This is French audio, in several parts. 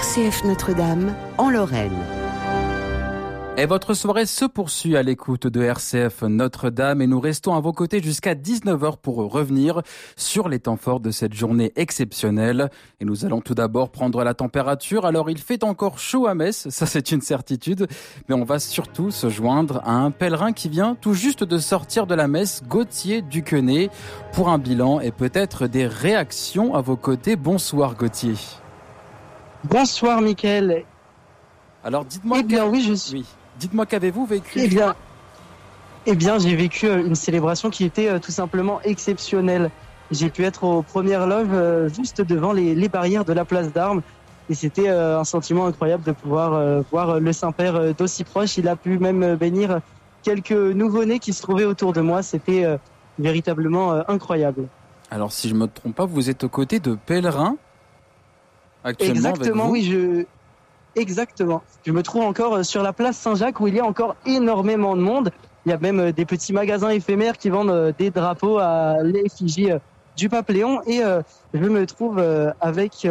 RCF Notre-Dame, en Lorraine. Et votre soirée se poursuit à l'écoute de RCF Notre-Dame et nous restons à vos côtés jusqu'à 19h pour revenir sur les temps forts de cette journée exceptionnelle. Et nous allons tout d'abord prendre la température. Alors il fait encore chaud à Metz, ça c'est une certitude, mais on va surtout se joindre à un pèlerin qui vient tout juste de sortir de la messe, Gauthier Duquenet, pour un bilan et peut-être des réactions à vos côtés. Bonsoir Gauthier. Bonsoir Mickaël. Alors dites-moi... Dites-moi, qu'avez-vous vécu ? Eh bien, j'ai vécu une célébration qui était tout simplement exceptionnelle. J'ai pu être aux premières loges juste devant les barrières de la place d'Armes. Et c'était un sentiment incroyable de pouvoir voir le Saint-Père d'aussi proche. Il a pu même bénir quelques nouveau-nés qui se trouvaient autour de moi. C'était véritablement incroyable. Alors, si je ne me trompe pas, vous êtes aux côtés de pèlerins actuellement. Exactement, avec vous. oui, Exactement. Je me trouve encore sur la place Saint-Jacques où il y a encore énormément de monde. Il y a même des petits magasins éphémères qui vendent des drapeaux à l'effigie du pape Léon. Et je me trouve avec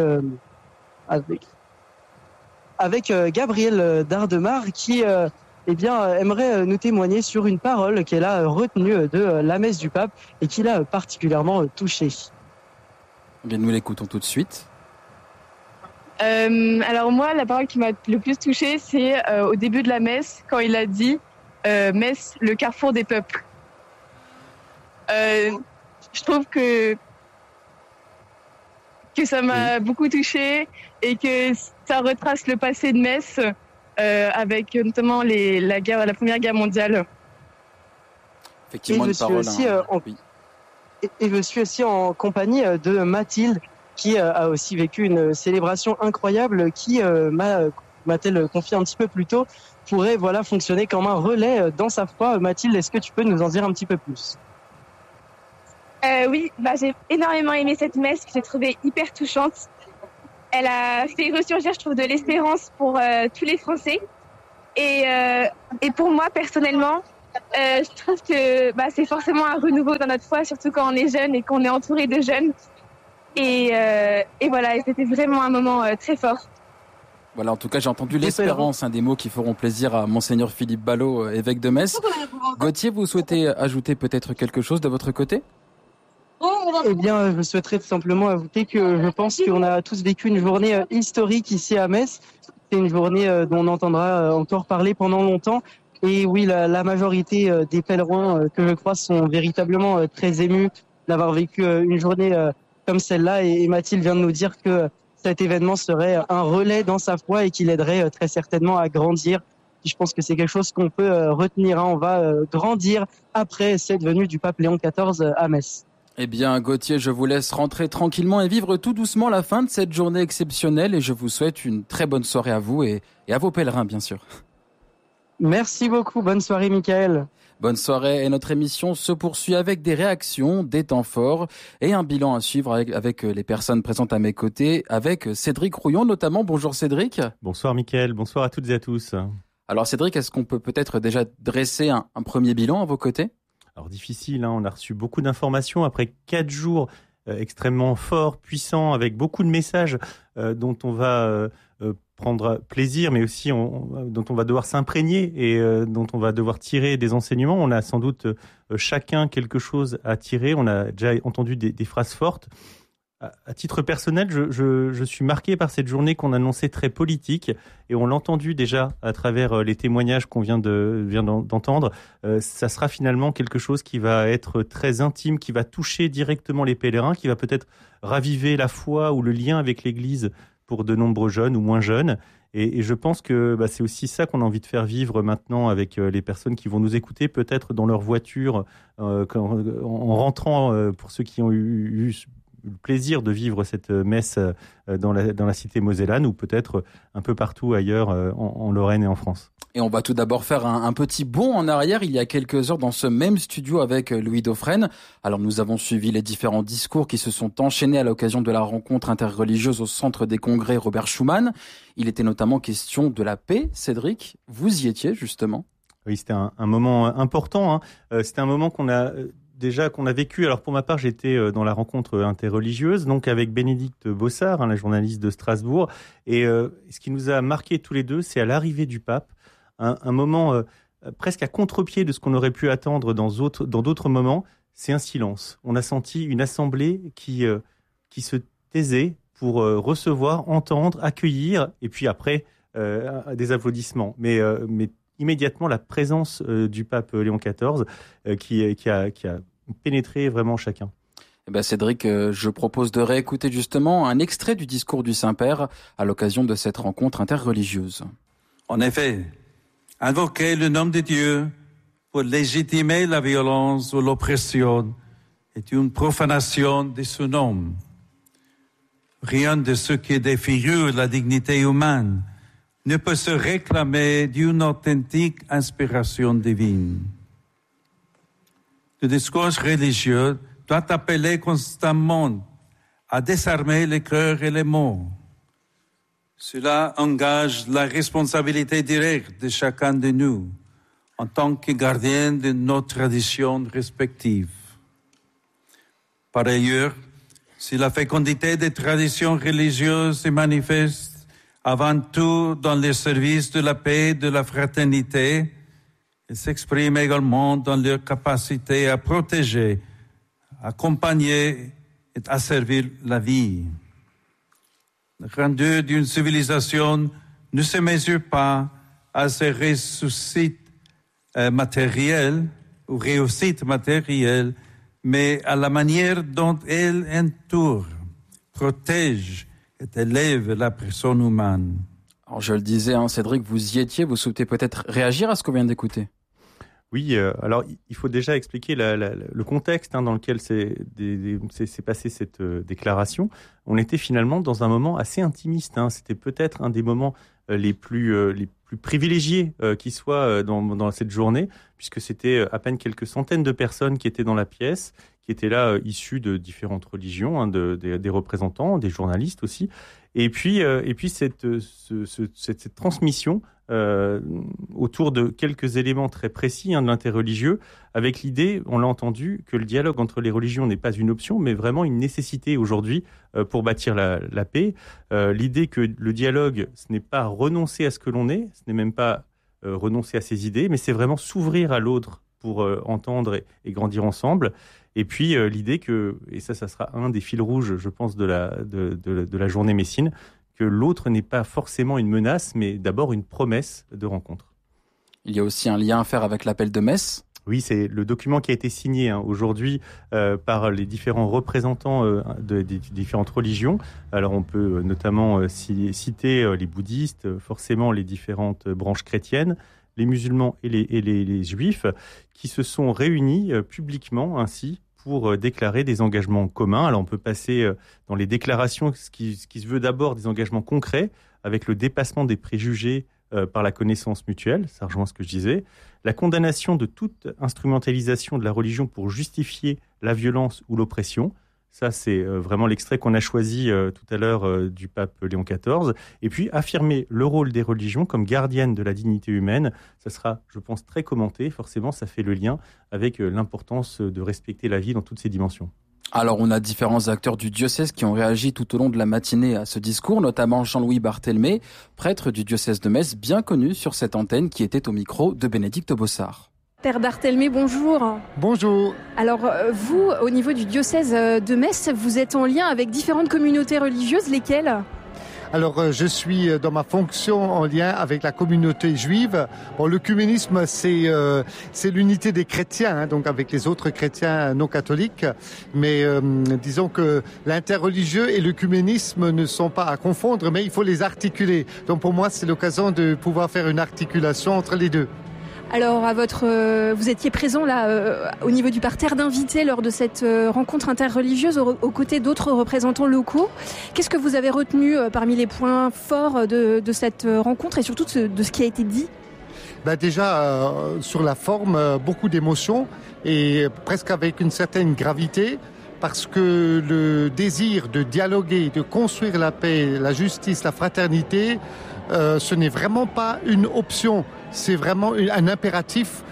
Gabrielle Dardemar qui aimerait nous témoigner sur une parole qu'elle a retenue de la messe du pape et qui l'a particulièrement touchée. Bien, nous l'écoutons tout de suite. Alors moi, la parole qui m'a le plus touchée, c'est au début de la messe, quand il a dit Metz, le carrefour des peuples. Je trouve que ça m'a beaucoup touchée et que ça retrace le passé de Metz avec notamment la Première Guerre mondiale. Effectivement, une parole. Et je suis aussi en compagnie de Mathilde, qui a aussi vécu une célébration incroyable qui, m'a-t-elle confié un petit peu plus tôt, pourrait fonctionner comme un relais dans sa foi. Mathilde, est-ce que tu peux nous en dire un petit peu plus ? Oui, j'ai énormément aimé cette messe que j'ai trouvée hyper touchante. Elle a fait ressurgir, je trouve, de l'espérance pour tous les Français. Et pour moi, personnellement, je trouve que c'est forcément un renouveau dans notre foi, surtout quand on est jeune et qu'on est entouré de jeunes. Et voilà, c'était vraiment un moment très fort. Voilà, en tout cas, j'ai entendu l'espérance, des mots qui feront plaisir à Monseigneur Philippe Ballot, évêque de Metz. Gauthier, vous souhaitez ajouter peut-être quelque chose de votre côté ? Eh bien, je souhaiterais tout simplement ajouter que je pense qu'on a tous vécu une journée historique ici à Metz. C'est une journée dont on entendra encore parler pendant longtemps. Et oui, la majorité des pèlerins que je crois sont véritablement très émus d'avoir vécu une journée comme celle-là. Et Mathilde vient de nous dire que cet événement serait un relais dans sa foi et qu'il aiderait très certainement à grandir. Et je pense que c'est quelque chose qu'on peut retenir. On va grandir après cette venue du pape Léon XIV à Metz. Eh bien, Gauthier, je vous laisse rentrer tranquillement et vivre tout doucement la fin de cette journée exceptionnelle. Et je vous souhaite une très bonne soirée à vous et à vos pèlerins, bien sûr. Merci beaucoup. Bonne soirée, Mickaël. Bonne soirée et notre émission se poursuit avec des réactions, des temps forts et un bilan à suivre avec les personnes présentes à mes côtés, avec Cédric Rouillon notamment. Bonjour Cédric. Bonsoir Mickaël, bonsoir à toutes et à tous. Alors Cédric, est-ce qu'on peut peut-être déjà dresser un premier bilan à vos côtés ? Alors difficile, on a reçu beaucoup d'informations après 4 jours extrêmement forts, puissants, avec beaucoup de messages dont on va prendre plaisir, mais aussi dont on va devoir s'imprégner et dont on va devoir tirer des enseignements. On a sans doute chacun quelque chose à tirer. On a déjà entendu des phrases fortes. À titre personnel, je suis marqué par cette journée qu'on annonçait très politique et on l'a entendu déjà à travers les témoignages qu'on vient d'entendre. Ça sera finalement quelque chose qui va être très intime, qui va toucher directement les pèlerins, qui va peut-être raviver la foi ou le lien avec l'Église pour de nombreux jeunes ou moins jeunes. Et je pense que c'est aussi ça qu'on a envie de faire vivre maintenant avec les personnes qui vont nous écouter, peut-être dans leur voiture, en rentrant, pour ceux qui ont eu le plaisir de vivre cette messe dans la cité mosellane ou peut-être un peu partout ailleurs en Lorraine et en France. Et on va tout d'abord faire un petit bond en arrière. Il y a quelques heures dans ce même studio avec Louis Dauphren. Alors nous avons suivi les différents discours qui se sont enchaînés à l'occasion de la rencontre interreligieuse au centre des congrès Robert Schuman. Il était notamment question de la paix. Cédric, vous y étiez justement. Oui, c'était un moment important. C'était un moment qu'on a déjà qu'on a vécu. Alors pour ma part, j'étais dans la rencontre interreligieuse, donc avec Bénédicte Bossard, la journaliste de Strasbourg. Et ce qui nous a marqué tous les deux, c'est à l'arrivée du pape, un moment presque à contre-pied de ce qu'on aurait pu attendre dans d'autres moments. C'est un silence. On a senti une assemblée qui se taisait pour recevoir, entendre, accueillir, et puis après des applaudissements. Mais immédiatement la présence du pape Léon XIV qui a pénétré vraiment chacun. Eh ben Cédric, je propose de réécouter justement un extrait du discours du Saint-Père à l'occasion de cette rencontre interreligieuse. En effet, invoquer le nom de Dieu pour légitimer la violence ou l'oppression est une profanation de son nom. Rien de ce qui défigure la dignité humaine ne peut se réclamer d'une authentique inspiration divine. Le discours religieux doit appeler constamment à désarmer les cœurs et les mots. Cela engage la responsabilité directe de chacun de nous en tant que gardien de nos traditions respectives. Par ailleurs, si la fécondité des traditions religieuses se manifeste avant tout dans le service de la paix et de la fraternité, elle s'exprime également dans leur capacité à protéger, accompagner et asservir la vie. La grandeur d'une civilisation ne se mesure pas à ses réussites matérielles ou réussites matérielles, mais à la manière dont elle entoure, protège et élève la personne humaine. Alors je le disais, Cédric, vous y étiez, vous souhaitez peut-être réagir à ce qu'on vient d'écouter? Oui, alors il faut déjà expliquer le contexte dans lequel s'est passée cette déclaration. On était finalement dans un moment assez intimiste. C'était peut-être un des moments les plus privilégiés qui soient dans cette journée, puisque c'était à peine quelques centaines de personnes qui étaient dans la pièce, qui étaient là issus de différentes religions, des représentants, des journalistes aussi. Et puis cette transmission autour de quelques éléments très précis de l'interreligieux, avec l'idée, on l'a entendu, que le dialogue entre les religions n'est pas une option, mais vraiment une nécessité aujourd'hui pour bâtir la paix. L'idée que le dialogue, ce n'est pas renoncer à ce que l'on est, ce n'est même pas renoncer à ses idées, mais c'est vraiment s'ouvrir à l'autre pour entendre et grandir ensemble. Et puis l'idée que, et ça sera un des fils rouges, je pense, de la journée messine, que l'autre n'est pas forcément une menace, mais d'abord une promesse de rencontre. Il y a aussi un lien à faire avec l'appel de messe. Oui, c'est le document qui a été signé aujourd'hui par les différents représentants des différentes religions. Alors on peut notamment citer les bouddhistes, forcément les différentes branches chrétiennes, les musulmans et les juifs, qui se sont réunis publiquement ainsi pour déclarer des engagements communs. Alors on peut passer dans les déclarations ce qui se veut d'abord des engagements concrets, avec le dépassement des préjugés par la connaissance mutuelle, ça rejoint ce que je disais, la condamnation de toute instrumentalisation de la religion pour justifier la violence ou l'oppression. Ça, c'est vraiment l'extrait qu'on a choisi tout à l'heure du pape Léon XIV. Et puis, affirmer le rôle des religions comme gardiennes de la dignité humaine. Ça sera, je pense, très commenté. Forcément, ça fait le lien avec l'importance de respecter la vie dans toutes ses dimensions. Alors, on a différents acteurs du diocèse qui ont réagi tout au long de la matinée à ce discours, notamment Jean-Louis Barthelmé, prêtre du diocèse de Metz, bien connu sur cette antenne, qui était au micro de Bénédicte Bossard. Père Barthelmé, bonjour. Bonjour. Alors, vous, au niveau du diocèse de Metz, vous êtes en lien avec différentes communautés religieuses, lesquelles ? Alors, je suis dans ma fonction en lien avec la communauté juive. Bon, l'œcuménisme, c'est l'unité des chrétiens, donc avec les autres chrétiens non catholiques. Mais disons que l'interreligieux et l'œcuménisme ne sont pas à confondre, mais il faut les articuler. Donc, pour moi, c'est l'occasion de pouvoir faire une articulation entre les deux. Alors, vous étiez présent là au niveau du parterre d'invités lors de cette rencontre interreligieuse aux côtés d'autres représentants locaux. Qu'est-ce que vous avez retenu parmi les points forts de cette rencontre et surtout de ce qui a été dit ? Déjà, sur la forme, beaucoup d'émotions et presque avec une certaine gravité, parce que le désir de dialoguer, de construire la paix, la justice, la fraternité, ce n'est vraiment pas une option. C'est vraiment un impératif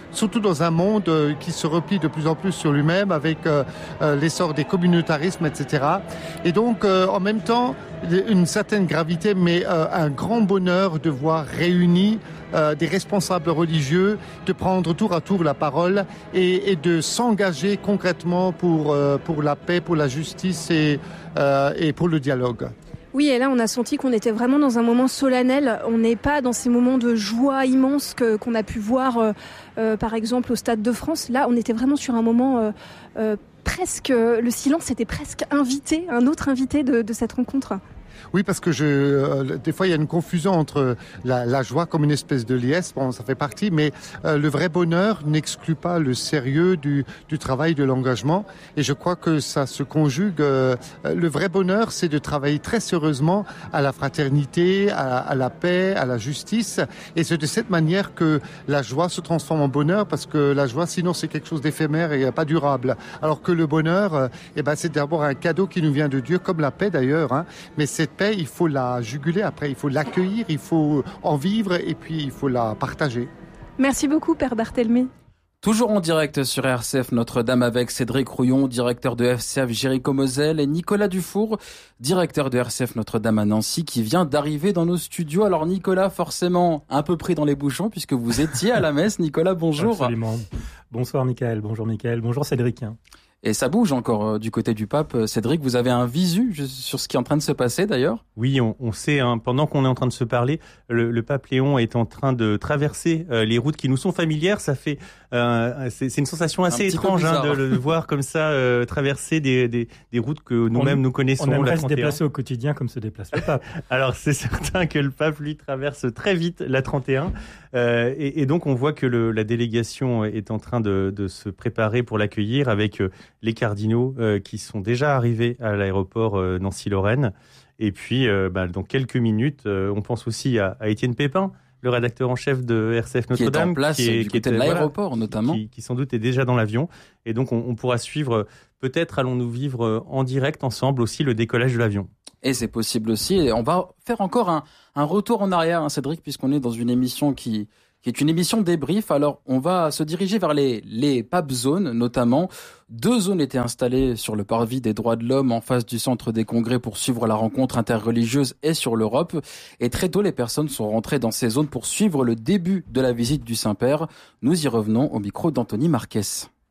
surtout dans un monde qui se replie de plus en plus sur lui-même avec l'essor des communautarismes, etc. Et donc, en même temps, une certaine gravité, mais un grand bonheur de voir réunis des responsables religieux, de prendre tour à tour la parole et de s'engager concrètement pour la paix, pour la justice et pour le dialogue. Oui, et là, on a senti qu'on était vraiment dans un moment solennel. On n'est pas dans ces moments de joie immense qu'on a pu voir, par exemple, au Stade de France. Là, on était vraiment sur un moment presque... Le silence était presque invité, un autre invité de cette rencontre. Oui, parce que des fois il y a une confusion entre la joie comme une espèce de liesse, bon, ça fait partie, mais le vrai bonheur n'exclut pas le sérieux du travail, de l'engagement. Et je crois que ça se conjugue. Le vrai bonheur, c'est de travailler très sérieusement à la fraternité, à la paix, à la justice. Et c'est de cette manière que la joie se transforme en bonheur, parce que la joie, sinon, c'est quelque chose d'éphémère et pas durable. Alors que le bonheur, c'est d'abord un cadeau qui nous vient de Dieu, comme la paix d'ailleurs. Hein. Mais cette paix, il faut la juguler après, il faut l'accueillir, il faut en vivre et puis il faut la partager. Merci beaucoup, Père Barthelemy. Toujours en direct sur RCF Notre-Dame avec Cédric Rouillon, directeur de RCF Jéricho-Moselle, et Nicolas Dufour, directeur de RCF Notre-Dame à Nancy, qui vient d'arriver dans nos studios. Alors Nicolas, forcément un peu pris dans les bouchons puisque vous étiez à la messe. Nicolas, bonjour. Absolument. Bonsoir Mickaël, bonjour Cédric. Et ça bouge encore du côté du pape. Cédric, vous avez un visu sur ce qui est en train de se passer d'ailleurs ? Oui, on sait, pendant qu'on est en train de se parler, le pape Léon est en train de traverser les routes qui nous sont familières. Ça fait, c'est une sensation assez étrange de le voir comme ça traverser des routes que nous-mêmes nous connaissons. On aimerait se déplacer au quotidien comme se déplace le pape. Alors c'est certain que le pape lui traverse très vite la 31 et donc on voit que la délégation est en train de se préparer pour l'accueillir avec les cardinaux qui sont déjà arrivés à l'aéroport Nancy-Lorraine. Et puis, dans quelques minutes, on pense aussi à Étienne Pépin, le rédacteur en chef de RCF Notre-Dame. Qui est en place du côté de l'aéroport, notamment. Qui sans doute est déjà dans l'avion. Et donc, on pourra suivre, peut-être allons-nous vivre en direct ensemble aussi le décollage de l'avion. Et c'est possible aussi. Et on va faire encore un retour en arrière, Cédric, puisqu'on est dans une émission qui est une émission débrief. Alors, on va se diriger vers les pape zones, notamment. 2 zones étaient installées sur le parvis des droits de l'homme en face du centre des congrès pour suivre la rencontre interreligieuse et sur l'Europe. Et très tôt, les personnes sont rentrées dans ces zones pour suivre le début de la visite du Saint-Père. Nous y revenons au micro d'Anthony Marquez.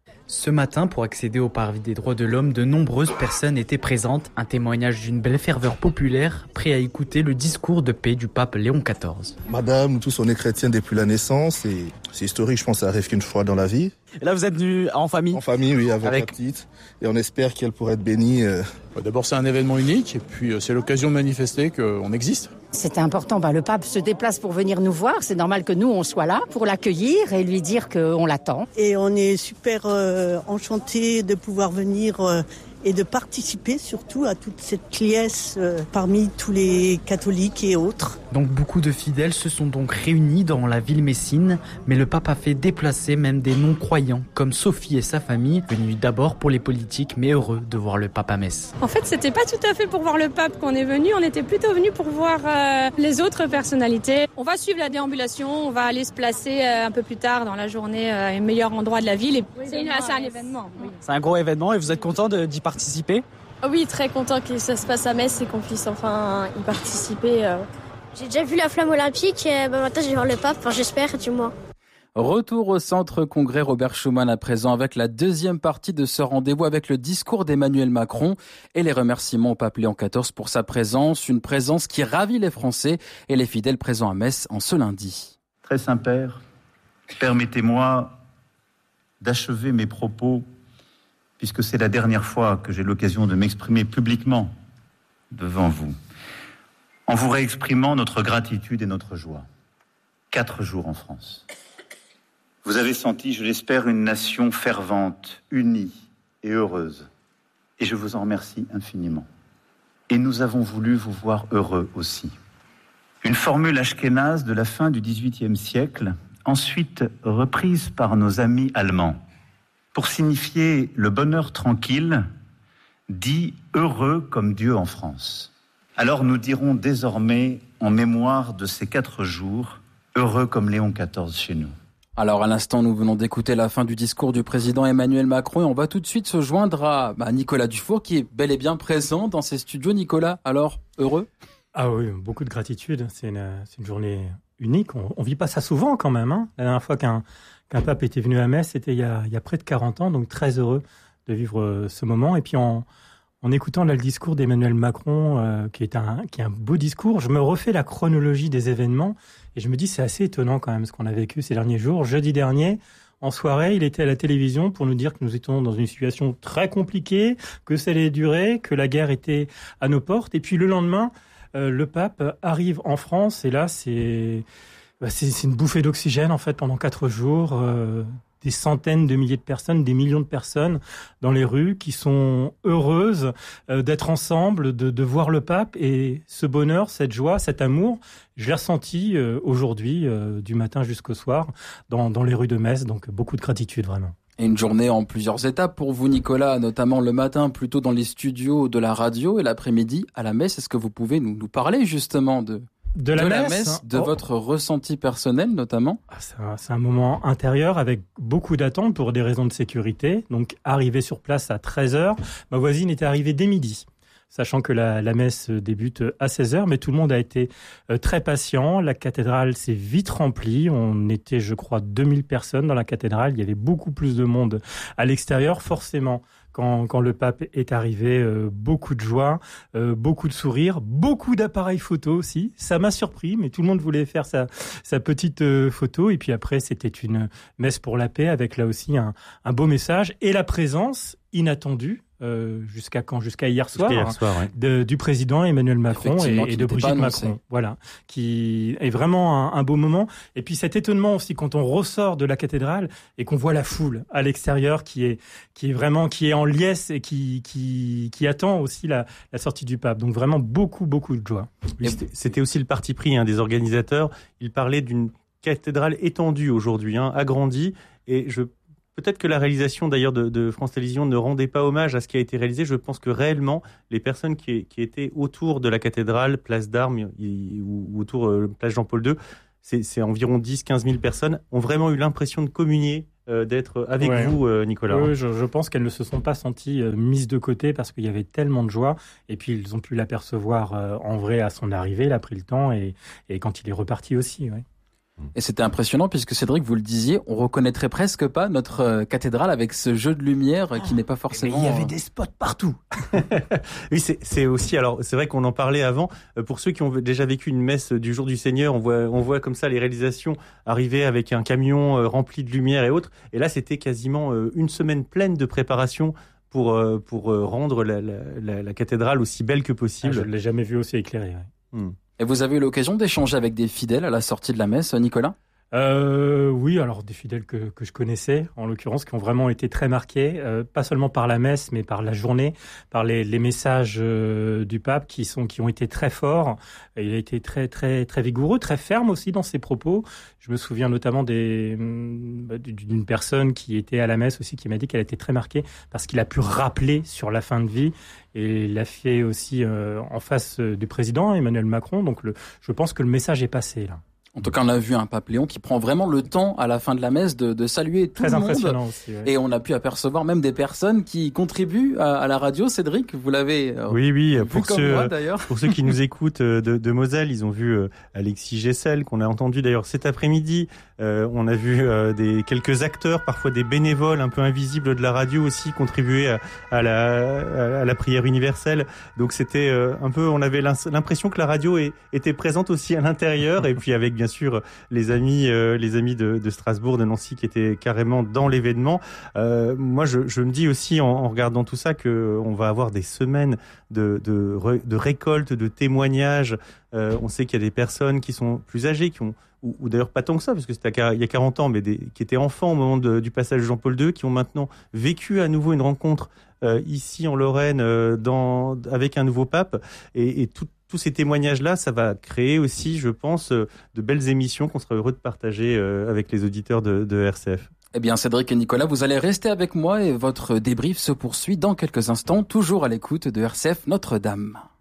Ce matin, pour accéder au parvis des droits de l'homme, de nombreuses personnes étaient présentes. Un témoignage d'une belle ferveur populaire, prêt à écouter le discours de paix du pape Léon XIV. Madame, nous tous on est chrétiens depuis la naissance et c'est historique, je pense que ça arrive qu'une fois dans la vie. Et là vous êtes venu en famille ? En famille, oui, avec la petite. Et on espère qu'elle pourra être bénie. D'abord c'est un événement unique et puis c'est l'occasion de manifester qu'on existe. C'était important, le pape se déplace pour venir nous voir, c'est normal que nous on soit là pour l'accueillir et lui dire qu'on l'attend. Et on est super enchantés de pouvoir venir et de participer surtout à toute cette liesse parmi tous les catholiques et autres. Donc beaucoup de fidèles se sont donc réunis dans la ville messine, mais le pape a fait déplacer même des non-croyants comme Sophie et sa famille, venus d'abord pour les politiques mais heureux de voir le pape à Metz. En fait, c'était pas tout à fait pour voir le pape qu'on est venu, on était plutôt venu pour voir les autres personnalités. On va suivre la déambulation, on va aller se placer un peu plus tard dans la journée à un meilleur endroit de la ville. Et c'est un événement. Oui. C'est un gros événement et vous êtes content d'y participer ? Oui, très content que ça se passe à Metz et qu'on puisse enfin y participer. J'ai déjà vu la flamme olympique et maintenant je vais voir le pape, j'espère du moins. Retour au centre congrès Robert Schuman à présent avec la deuxième partie de ce rendez-vous avec le discours d'Emmanuel Macron et les remerciements au pape Léon XIV pour sa présence, une présence qui ravit les Français et les fidèles présents à Metz en ce lundi. Très Saint-Père, permettez-moi d'achever mes propos puisque c'est la dernière fois que j'ai l'occasion de m'exprimer publiquement devant vous, en vous réexprimant notre gratitude et notre joie. 4 jours en France. Vous avez senti, je l'espère, une nation fervente, unie et heureuse. Et je vous en remercie infiniment. Et nous avons voulu vous voir heureux aussi. Une formule ashkénaze de la fin du XVIIIe siècle, ensuite reprise par nos amis allemands, pour signifier le bonheur tranquille, dit heureux comme Dieu en France. Alors nous dirons désormais, en mémoire de ces 4 jours, heureux comme Léon XIV chez nous. Alors à l'instant, nous venons d'écouter la fin du discours du président Emmanuel Macron et on va tout de suite se joindre à Nicolas Dufour qui est bel et bien présent dans ces studios. Nicolas, alors, heureux ? Ah oui, beaucoup de gratitude. C'est une journée unique. On vit pas ça souvent quand même. Hein. La dernière fois qu'un pape était venu à Metz, c'était il y a près de 40 ans, donc très heureux de vivre ce moment. Et puis en écoutant là, le discours d'Emmanuel Macron, qui est un beau discours, je me refais la chronologie des événements et je me dis c'est assez étonnant quand même ce qu'on a vécu ces derniers jours. Jeudi dernier, en soirée, il était à la télévision pour nous dire que nous étions dans une situation très compliquée, que ça allait durer, que la guerre était à nos portes. Et puis le lendemain, le pape arrive en France et là c'est une bouffée d'oxygène en fait pendant 4 jours. Des centaines de milliers de personnes, des millions de personnes dans les rues qui sont heureuses d'être ensemble, de voir le pape. Et ce bonheur, cette joie, cet amour, je l'ai ressenti aujourd'hui, du matin jusqu'au soir, dans les rues de Metz. Donc beaucoup de gratitude, vraiment. Et une journée en plusieurs étapes pour vous, Nicolas, notamment le matin plutôt dans les studios de la radio et l'après-midi à la messe. Est-ce que vous pouvez nous parler justement de la messe, de votre ressenti personnel notamment? C'est un moment intérieur avec beaucoup d'attentes pour des raisons de sécurité. Donc arrivé sur place à 13h, ma voisine était arrivée dès midi, sachant que la messe débute à 16h, mais tout le monde a été très patient. La cathédrale s'est vite remplie. On était, je crois, 2000 personnes dans la cathédrale. Il y avait beaucoup plus de monde à l'extérieur, forcément. Quand le pape est arrivé, beaucoup de joie, beaucoup de sourires, beaucoup d'appareils photo aussi. Ça m'a surpris, mais tout le monde voulait faire sa petite photo. Et puis après, c'était une messe pour la paix avec là aussi un beau message et la présence inattendue. Jusqu'à hier soir, ouais. Du président Emmanuel Macron et de Brigitte Macron, voilà, qui est vraiment un beau moment. Et puis cet étonnement aussi quand on ressort de la cathédrale et qu'on voit la foule à l'extérieur qui est en liesse et qui attend aussi la sortie du pape. Donc vraiment beaucoup de joie. Oui, c'était aussi le parti pris des organisateurs. Ils parlaient d'une cathédrale étendue aujourd'hui, agrandie, et peut-être que la réalisation d'ailleurs de France Télévisions ne rendait pas hommage à ce qui a été réalisé. Je pense que réellement, les personnes qui étaient autour de la cathédrale, place d'Armes ou autour place Jean-Paul II, c'est environ 10-15 000 personnes, ont vraiment eu l'impression de communier, d'être avec vous, Nicolas. Oui, je pense qu'elles ne se sont pas senties mises de côté parce qu'il y avait tellement de joie. Et puis, ils ont pu l'apercevoir en vrai à son arrivée. Il a pris le temps et quand il est reparti aussi, oui. Et c'était impressionnant puisque Cédric, vous le disiez, on reconnaîtrait presque pas notre cathédrale avec ce jeu de lumière qui n'est pas forcément... Mais il y avait des spots partout. Oui, c'est aussi, alors c'est vrai qu'on en parlait avant, pour ceux qui ont déjà vécu une messe du jour du Seigneur, on voit comme ça les réalisations arriver avec un camion rempli de lumière et autres, et là c'était quasiment une semaine pleine de préparation pour rendre la cathédrale aussi belle que possible. Je ne l'ai jamais vu aussi éclairée. Ouais. Et vous avez eu l'occasion d'échanger avec des fidèles à la sortie de la messe, Nicolas ? Oui, alors des fidèles que je connaissais, en l'occurrence, qui ont vraiment été très marqués, pas seulement par la messe, mais par la journée, par les messages du pape qui ont été très forts. Il a été très très très vigoureux, très ferme aussi dans ses propos. Je me souviens notamment d'une personne qui était à la messe aussi, qui m'a dit qu'elle était très marquée parce qu'il a pu rappeler sur la fin de vie. Et il l'a fait aussi en face du président Emmanuel Macron. Donc je pense que le message est passé là. En tout cas, on a vu un pape Léon qui prend vraiment le temps à la fin de la messe de saluer tout le monde. Très impressionnant aussi. Ouais. Et on a pu apercevoir même des personnes qui contribuent à la radio. Cédric, vous l'avez oui, pour ceux qui nous écoutent de Moselle, ils ont vu Alexis Gessel, qu'on a entendu d'ailleurs cet après-midi. On a vu quelques acteurs, parfois des bénévoles un peu invisibles de la radio aussi, contribuer à la prière universelle. Donc c'était un peu, on avait l'impression que la radio était présente aussi à l'intérieur, et puis avec bien sûr les amis de Strasbourg, de Nancy qui étaient carrément dans l'événement. Moi je me dis aussi en regardant tout ça que on va avoir des semaines de récolte, de témoignages. On sait qu'il y a des personnes qui sont plus âgées, ou d'ailleurs pas tant que ça, parce que c'était il y a 40 ans, mais qui étaient enfants au moment du passage de Jean-Paul II, qui ont maintenant vécu à nouveau une rencontre ici en Lorraine avec un nouveau pape, et tous ces témoignages-là, ça va créer aussi, je pense, de belles émissions qu'on sera heureux de partager avec les auditeurs de RCF. Eh bien, Cédric et Nicolas, vous allez rester avec moi et votre débrief se poursuit dans quelques instants, toujours à l'écoute de RCF Notre-Dame.